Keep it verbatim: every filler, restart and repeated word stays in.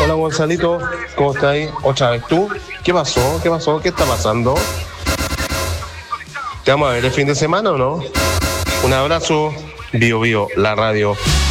Hola Gonzalito, ¿cómo estás ahí? ¿Otra vez tú? ¿Qué pasó? ¿Qué pasó? ¿Qué está pasando? ¿Te vamos a ver el fin de semana o no? Un abrazo, Bio Bio, la radio.